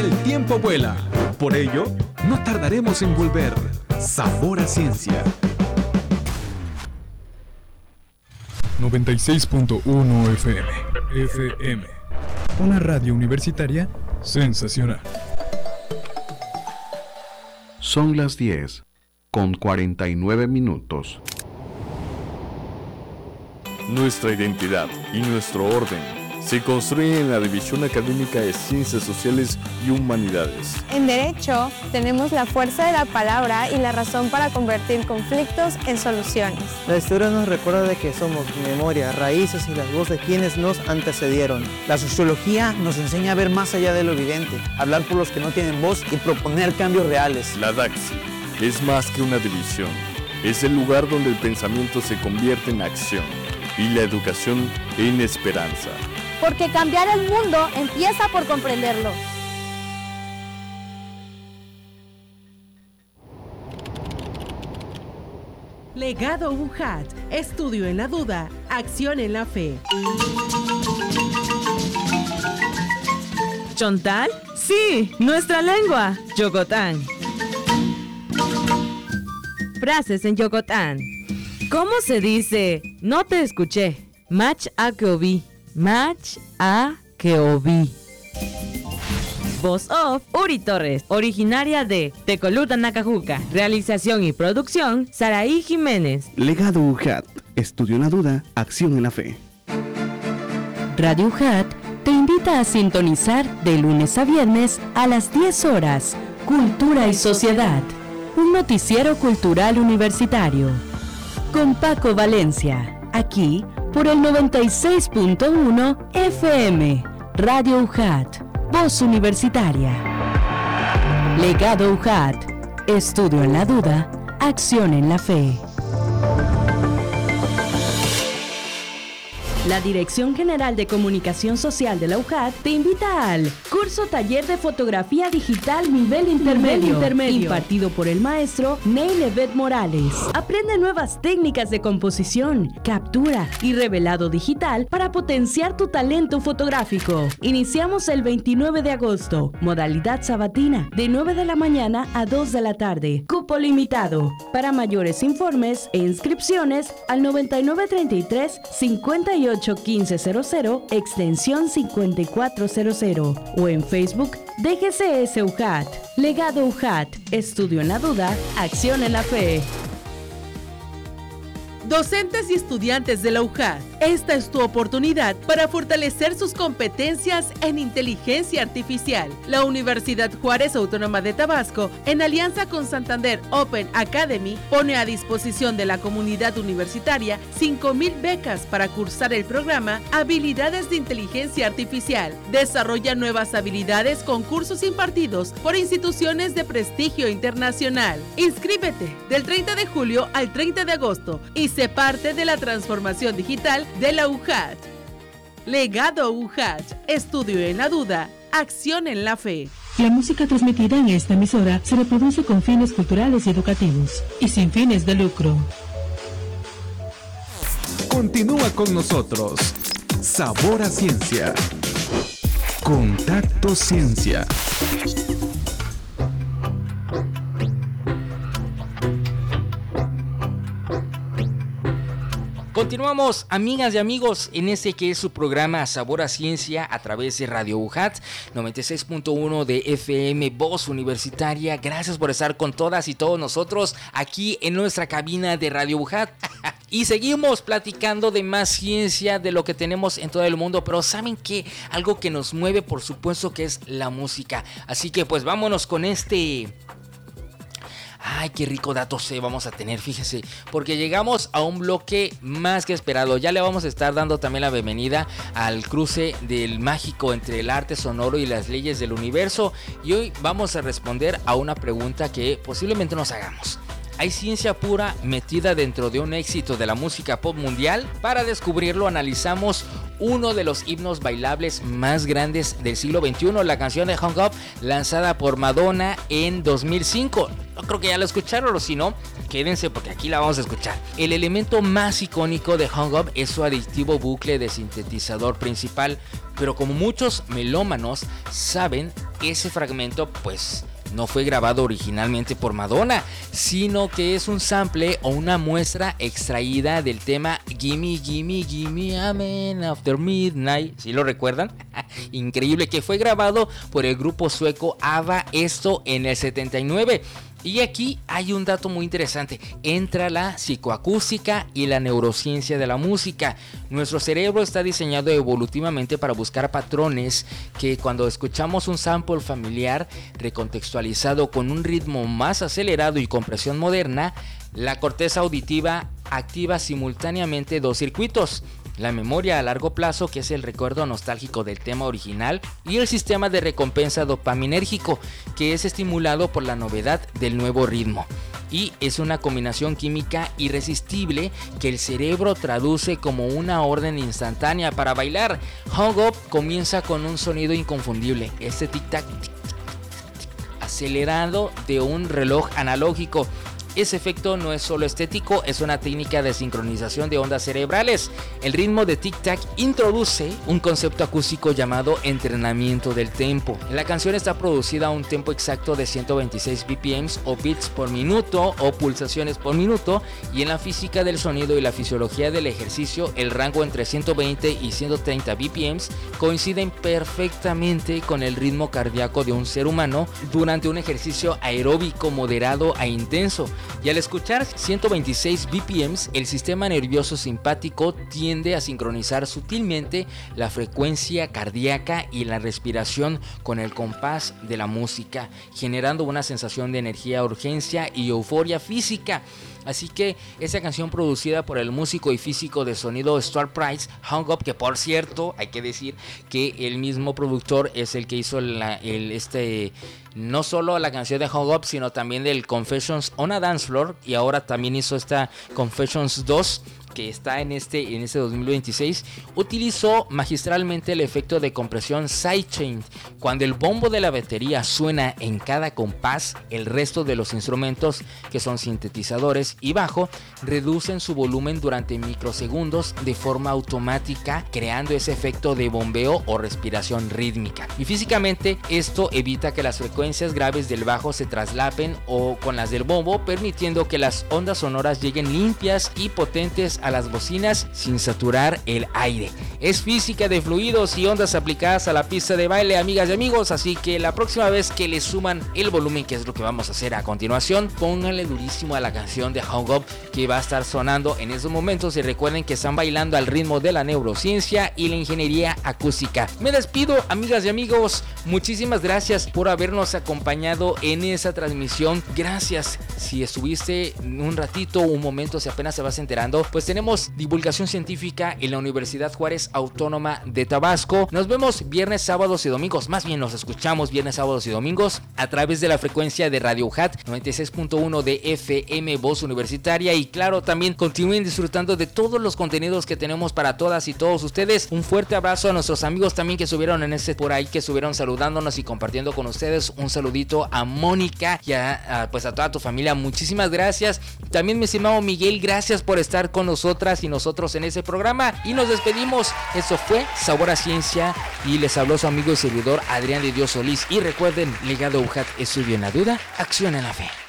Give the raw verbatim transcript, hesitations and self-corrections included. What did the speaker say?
el tiempo vuela. Por ello, no tardaremos en volver. Sabor a Ciencia. noventa y seis punto uno F M. F M. Una radio universitaria sensacional. Son las diez, con cuarenta y nueve minutos. Nuestra identidad y nuestro orden se construyen en la División Académica de Ciencias Sociales y Humanidades. En Derecho tenemos la fuerza de la palabra y la razón para convertir conflictos en soluciones. La historia nos recuerda de que somos memoria, raíces y las voces de quienes nos antecedieron. La sociología nos enseña a ver más allá de lo evidente, hablar por los que no tienen voz y proponer cambios reales. La DAXI es más que una división, es el lugar donde el pensamiento se convierte en acción y la educación en esperanza. Porque cambiar el mundo empieza por comprenderlo. Legado U J A T, estudio en la duda, acción en la fe. ¿Chontal? Sí, nuestra lengua, Yogotán. Frases en Yogotán. ¿Cómo se dice? No te escuché. Mach a que oví. Mach a que oví. Voz off, Uri Torres, originaria de Tecoluta, Nacajuca. Realización y producción, Saraí Jiménez. Legado U J A T, estudio en la duda, acción en la fe. Radio U J A T te invita a sintonizar de lunes a viernes a las diez horas, Cultura y Sociedad, un noticiero cultural universitario. Con Paco Valencia, aquí por el noventa y seis punto uno F M, Radio U J A T, voz universitaria. Legado U J A T, estudio en la duda, acción en la fe. La Dirección General de Comunicación Social de la U J A T te invita al curso taller de fotografía digital nivel intermedio, nivel intermedio impartido por el maestro Neil Evet Morales. Aprende nuevas técnicas de composición, captura y revelado digital para potenciar tu talento fotográfico. Iniciamos el veintinueve de agosto, modalidad sabatina, de nueve de la mañana a dos de la tarde. Cupo limitado. Para mayores informes e inscripciones al noventa y nueve treinta y tres cincuenta y ocho quince cero cero, extensión cincuenta y cuatro cero cero, o en Facebook D G C S U J A T. Legado U J A T, estudio en la duda, acción en la fe. Docentes y estudiantes de la U J A T, esta es tu oportunidad para fortalecer sus competencias en inteligencia artificial. La Universidad Juárez Autónoma de Tabasco, en alianza con Santander Open Academy, pone a disposición de la comunidad universitaria cinco mil becas para cursar el programa Habilidades de Inteligencia Artificial. Desarrolla nuevas habilidades con cursos impartidos por instituciones de prestigio internacional. Inscríbete del treinta de julio al treinta de agosto y sé parte de la transformación digital de la U J A T. Legado U J A T, estudio en la duda, acción en la fe. La música transmitida en esta emisora se reproduce con fines culturales y educativos y sin fines de lucro. Continúa con nosotros. Sabor a Ciencia. Contacto Ciencia. Continuamos, amigas y amigos, en este que es su programa Sabor a Ciencia a través de Radio U J A T, noventa y seis punto uno de F M, voz universitaria. Gracias por estar con todas y todos nosotros aquí en nuestra cabina de Radio U J A T. Y seguimos platicando de más ciencia, de lo que tenemos en todo el mundo. Pero ¿saben qué? Algo que nos mueve, por supuesto, que es la música. Así que pues vámonos con este... Ay, qué rico dato se vamos a tener, fíjese, porque llegamos a un bloque más que esperado. Ya le vamos a estar dando también la bienvenida al cruce del mágico entre el arte sonoro y las leyes del universo. Y hoy vamos a responder a una pregunta que posiblemente nos hagamos. ¿Hay ciencia pura metida dentro de un éxito de la música pop mundial? Para descubrirlo analizamos uno de los himnos bailables más grandes del siglo veintiuno, la canción de Hung Up, lanzada por Madonna en dos mil cinco. No creo que ya lo escucharon, o si no, quédense porque aquí la vamos a escuchar. El elemento más icónico de Hung Up es su adictivo bucle de sintetizador principal, pero como muchos melómanos saben, ese fragmento pues no fue grabado originalmente por Madonna, sino que es un sample o una muestra extraída del tema Gimme, Gimme, Gimme Amen After Midnight. ¿Sí lo recuerdan? Increíble, que fue grabado por el grupo sueco ABBA, esto en el setenta y nueve. Y aquí hay un dato muy interesante, entra la psicoacústica y la neurociencia de la música. Nuestro cerebro está diseñado evolutivamente para buscar patrones que cuando escuchamos un sample familiar recontextualizado con un ritmo más acelerado y con presión moderna, la corteza auditiva activa simultáneamente dos circuitos: la memoria a largo plazo, que es el recuerdo nostálgico del tema original, y el sistema de recompensa dopaminérgico, que es estimulado por la novedad del nuevo ritmo. Y es una combinación química irresistible que el cerebro traduce como una orden instantánea para bailar. Hung Up comienza con un sonido inconfundible, este tic-tac acelerado de un reloj analógico. Ese efecto no es solo estético, es una técnica de sincronización de ondas cerebrales. El ritmo de tic-tac introduce un concepto acústico llamado entrenamiento del tempo. La canción está producida a un tempo exacto de ciento veintiséis B P Ms o bits por minuto o pulsaciones por minuto, y en la física del sonido y la fisiología del ejercicio, el rango entre ciento veinte y ciento treinta B P Ms coinciden perfectamente con el ritmo cardíaco de un ser humano durante un ejercicio aeróbico moderado a intenso. Y al escuchar ciento veintiséis B P Ms, el sistema nervioso simpático tiende a sincronizar sutilmente la frecuencia cardíaca y la respiración con el compás de la música, generando una sensación de energía, urgencia y euforia física. Así que esa canción, producida por el músico y físico de sonido Stuart Price, Hung Up, que por cierto hay que decir que el mismo productor es el que hizo la, el, este no solo la canción de Hung Up, sino también del Confessions on a Dance Floor, y ahora también hizo esta Confessions dos, que está en este, en este dos mil veintiséis, utilizó magistralmente el efecto de compresión sidechain. Cuando el bombo de la batería suena en cada compás, el resto de los instrumentos, que son sintetizadores y bajo, reducen su volumen durante microsegundos de forma automática, creando ese efecto de bombeo o respiración rítmica. Y físicamente esto evita que las frecuencias graves del bajo se traslapen o con las del bombo, permitiendo que las ondas sonoras lleguen limpias y potentes a las bocinas sin saturar el aire. Es física de fluidos y ondas aplicadas a la pista de baile, amigas y amigos, así que la próxima vez que le suman el volumen, que es lo que vamos a hacer a continuación, pónganle durísimo a la canción de Hung Up, que va a estar sonando en esos momentos, y recuerden que están bailando al ritmo de la neurociencia y la ingeniería acústica. Me despido, amigas y amigos, muchísimas gracias por habernos acompañado en esa transmisión. Gracias si estuviste un ratito, un momento, si apenas se vas enterando, pues tenemos divulgación científica en la Universidad Juárez Autónoma de Tabasco. Nos vemos viernes, sábados y domingos, más bien nos escuchamos viernes, sábados y domingos a través de la frecuencia de Radio U J A T noventa y seis punto uno de F M Voz Universitaria, y claro, también continúen disfrutando de todos los contenidos que tenemos para todas y todos ustedes. Un fuerte abrazo a nuestros amigos también que estuvieron en este por ahí, que estuvieron saludándonos y compartiendo con ustedes. Un saludito a Mónica y a, a, pues a toda tu familia, muchísimas gracias. También mi estimado Miguel, gracias por estar con nosotras y nosotros en ese programa, y nos despedimos. Esto fue Sabor a Ciencia y les habló su amigo y servidor Adrián de Dios Solís, y recuerden, legado U J A T, estudio en la duda, acción en la fe.